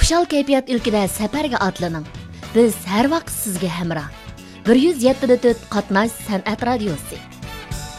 Xushal kayfiyat ilkida safarga atlaning. Biz har vaqt sizga hamroh. 107.4 Qatnash san'at radiosi.